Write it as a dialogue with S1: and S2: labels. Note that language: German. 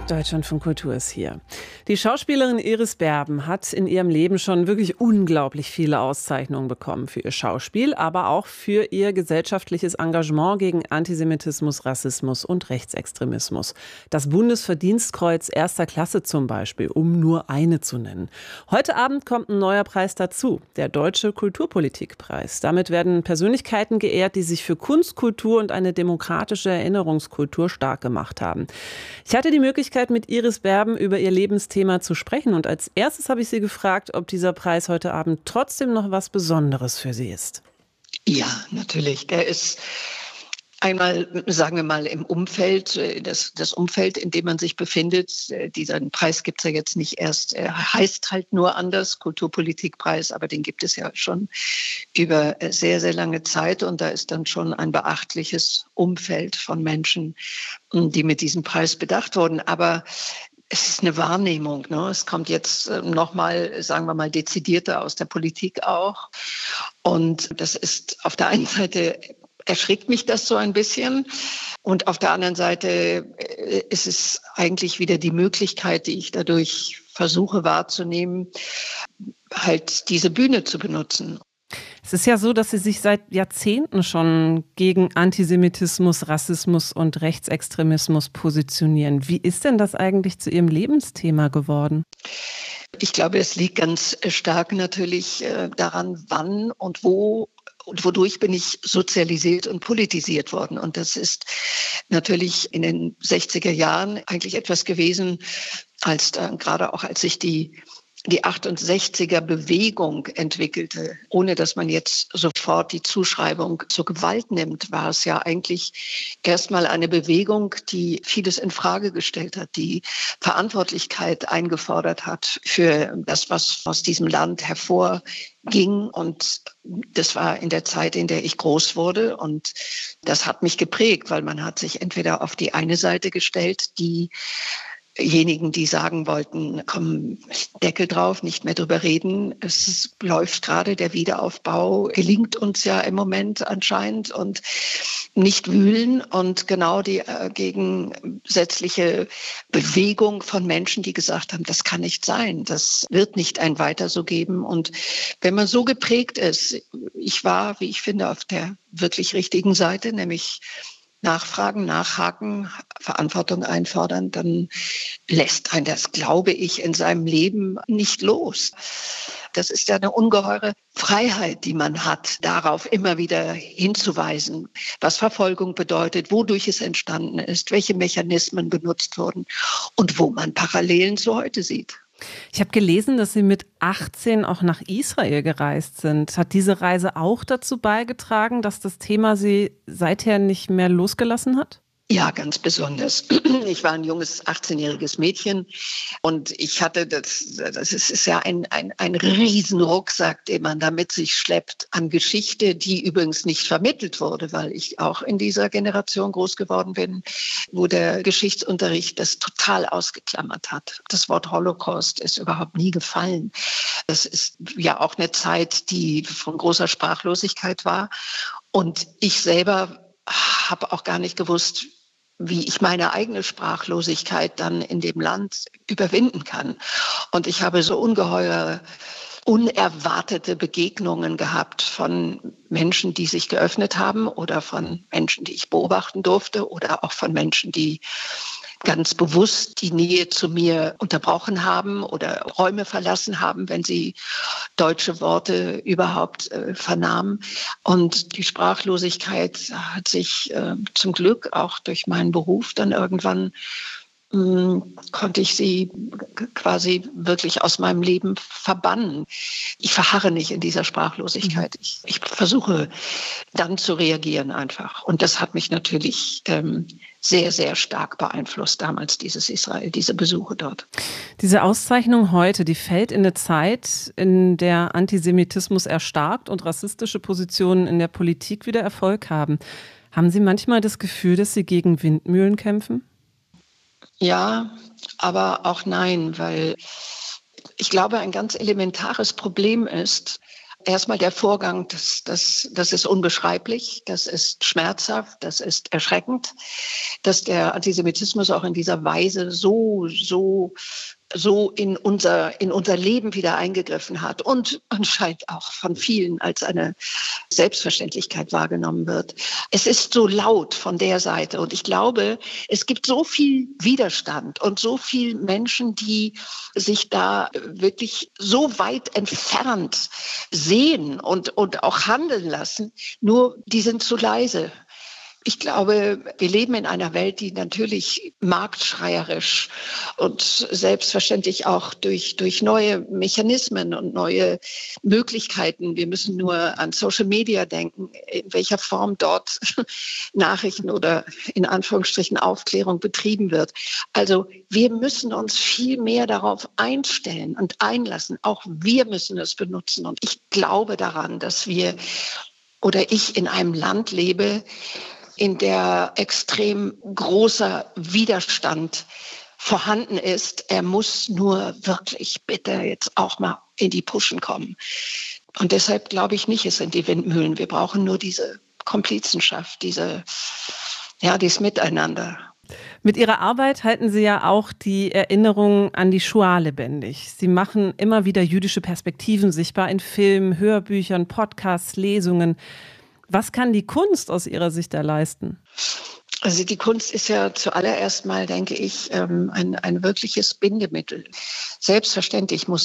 S1: Deutschlandfunk Kultur ist hier. Die Schauspielerin Iris Berben hat in ihrem Leben schon wirklich unglaublich viele Auszeichnungen bekommen für ihr Schauspiel, aber auch für ihr gesellschaftliches Engagement gegen Antisemitismus, Rassismus und Rechtsextremismus. Das Bundesverdienstkreuz erster Klasse zum Beispiel, um nur eine zu nennen. Heute Abend kommt ein neuer Preis dazu, der Deutsche Kulturpolitikpreis. Damit werden Persönlichkeiten geehrt, die sich für Kunst, Kultur und eine demokratische Erinnerungskultur stark gemacht haben. Ich hatte die Möglichkeit, mit Iris Berben über ihr Lebensthema zu sprechen. Und als erstes habe ich sie gefragt, ob dieser Preis heute Abend trotzdem noch was Besonderes für sie ist.
S2: Ja, natürlich. Der ist einmal, sagen wir mal, im Umfeld, das Umfeld, in dem man sich befindet. Diesen Preis gibt es ja jetzt nicht erst, er heißt halt nur anders, Kulturpolitikpreis, aber den gibt es ja schon über sehr, sehr lange Zeit. Und da ist dann schon ein beachtliches Umfeld von Menschen, die mit diesem Preis bedacht wurden. Aber es ist eine Wahrnehmung, ne? Es kommt jetzt nochmal, sagen wir mal, dezidierter aus der Politik auch. Und das ist auf der einen Seite erschrickt mich das so ein bisschen. Und auf der anderen Seite ist es eigentlich wieder die Möglichkeit, die ich dadurch versuche wahrzunehmen, halt diese Bühne zu benutzen.
S1: Es ist ja so, dass Sie sich seit Jahrzehnten schon gegen Antisemitismus, Rassismus und Rechtsextremismus positionieren. Wie ist denn das eigentlich zu Ihrem Lebensthema geworden?
S2: Ich glaube, es liegt ganz stark natürlich daran, wann und wo und wodurch bin ich sozialisiert und politisiert worden. Und das ist natürlich in den 60er Jahren eigentlich etwas gewesen, gerade auch als sich die 68er Bewegung entwickelte, ohne dass man jetzt sofort die Zuschreibung zur Gewalt nimmt, war es ja eigentlich erstmal eine Bewegung, die vieles in Frage gestellt hat, die Verantwortlichkeit eingefordert hat für das, was aus diesem Land hervorging. Und das war in der Zeit, in der ich groß wurde. Und das hat mich geprägt, weil man hat sich entweder auf die eine Seite gestellt, diejenigen, die sagen wollten, komm, Deckel drauf, nicht mehr drüber reden. Es läuft gerade, der Wiederaufbau gelingt uns ja im Moment anscheinend und nicht wühlen. Und genau die gegensätzliche Bewegung von Menschen, die gesagt haben, das kann nicht sein, das wird nicht ein Weiter so geben. Und wenn man so geprägt ist, ich war, wie ich finde, auf der wirklich richtigen Seite, nämlich nachfragen, nachhaken, Verantwortung einfordern, dann lässt einen das, glaube ich, in seinem Leben nicht los. Das ist ja eine ungeheure Freiheit, die man hat, darauf immer wieder hinzuweisen, was Verfolgung bedeutet, wodurch es entstanden ist, welche Mechanismen benutzt wurden und wo man Parallelen zu heute sieht.
S1: Ich habe gelesen, dass Sie mit 18 auch nach Israel gereist sind. Hat diese Reise auch dazu beigetragen, dass das Thema Sie seither nicht mehr losgelassen hat?
S2: Ja, ganz besonders. Ich war ein junges 18-jähriges Mädchen und ich hatte das ist ja ein Riesenrucksack, den man da mit sich schleppt an Geschichte, die übrigens nicht vermittelt wurde, weil ich auch in dieser Generation groß geworden bin, wo der Geschichtsunterricht das total ausgeklammert hat. Das Wort Holocaust ist überhaupt nie gefallen. Das ist ja auch eine Zeit, die von großer Sprachlosigkeit war. Und ich selber habe auch gar nicht gewusst, wie ich meine eigene Sprachlosigkeit dann in dem Land überwinden kann. Und ich habe so ungeheure, unerwartete Begegnungen gehabt von Menschen, die sich geöffnet haben oder von Menschen, die ich beobachten durfte oder auch von Menschen, die ganz bewusst die Nähe zu mir unterbrochen haben oder Räume verlassen haben, wenn sie deutsche Worte überhaupt vernahmen. Und die Sprachlosigkeit hat sich zum Glück auch durch meinen Beruf dann irgendwann konnte ich sie quasi wirklich aus meinem Leben verbannen. Ich verharre nicht in dieser Sprachlosigkeit. Ich versuche dann zu reagieren einfach. Und das hat mich natürlich sehr, sehr stark beeinflusst damals, diese Besuche dort.
S1: Diese Auszeichnung heute, die fällt in eine Zeit, in der Antisemitismus erstarkt und rassistische Positionen in der Politik wieder Erfolg haben. Haben Sie manchmal das Gefühl, dass Sie gegen Windmühlen kämpfen?
S2: Ja, aber auch nein, weil ich glaube, ein ganz elementares Problem ist, Erstmal der Vorgang, das ist unbeschreiblich, das ist schmerzhaft, das ist erschreckend, dass der Antisemitismus auch in dieser Weise so in unser Leben wieder eingegriffen hat und anscheinend auch von vielen als eine Selbstverständlichkeit wahrgenommen wird. Es ist so laut von der Seite und ich glaube, es gibt so viel Widerstand und so viele Menschen, die sich da wirklich so weit entfernt sehen und auch handeln lassen, nur die sind zu leise. Ich glaube, wir leben in einer Welt, die natürlich marktschreierisch und selbstverständlich auch durch neue Mechanismen und neue Möglichkeiten. Wir müssen nur an Social Media denken, in welcher Form dort Nachrichten oder in Anführungsstrichen Aufklärung betrieben wird. Also wir müssen uns viel mehr darauf einstellen und einlassen. Auch wir müssen es benutzen. Und ich glaube daran, dass ich in einem Land lebe, in der extrem großer Widerstand vorhanden ist. Er muss nur wirklich bitte jetzt auch mal in die Puschen kommen. Und deshalb glaube ich nicht, es sind die Windmühlen. Wir brauchen nur diese Komplizenschaft, dieses Miteinander.
S1: Mit Ihrer Arbeit halten Sie ja auch die Erinnerung an die Shoah lebendig. Sie machen immer wieder jüdische Perspektiven sichtbar in Filmen, Hörbüchern, Podcasts, Lesungen. Was kann die Kunst aus Ihrer Sicht da leisten?
S2: Also die Kunst ist ja zuallererst mal, denke ich, ein wirkliches Bindemittel. Selbstverständlich muss